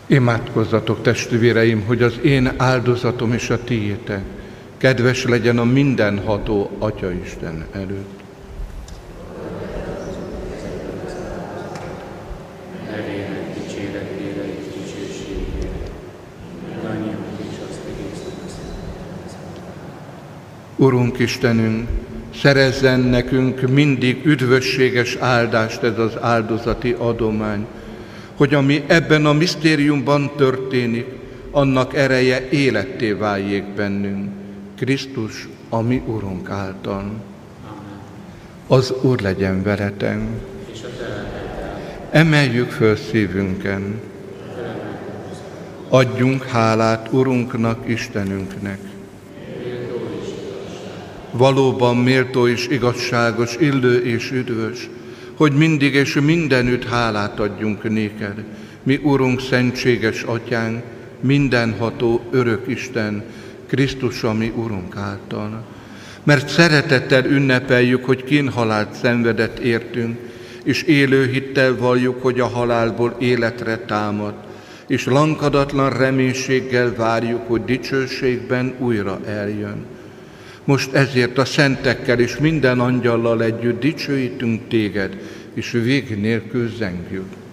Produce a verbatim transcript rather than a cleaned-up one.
Imádkozzatok, testvéreim, hogy az én áldozatom és a tiétek kedves legyen a mindenható Atyaisten előtt. Nevének dicséretére és dicsőségére, mindannyiunk is azt egésznek. Urunk Istenünk, szerezzen nekünk mindig üdvösséges áldást ez az áldozati adomány, hogy ami ebben a misztériumban történik, annak ereje életté váljék bennünk, Krisztus, a mi Urunk által. Amen. Az Úr legyen veletek. És a te lelkeddel. Emeljük föl szívünken. Adjunk hálát Urunknak, Istenünknek. Valóban méltó és igazságos, illő és üdvös, hogy mindig és mindenütt hálát adjunk néked, mi Urunk, szentséges Atyánk, mindenható örök Isten, Krisztus, a mi Urunk által. Mert szeretettel ünnepeljük, hogy kínhalált szenvedett értünk, és élő hittel valljuk, hogy a halálból életre támad, és lankadatlan reménységgel várjuk, hogy dicsőségben újra eljön. Most ezért a szentekkel és minden angyallal együtt dicsőítünk téged, és vég nélkül zengjük.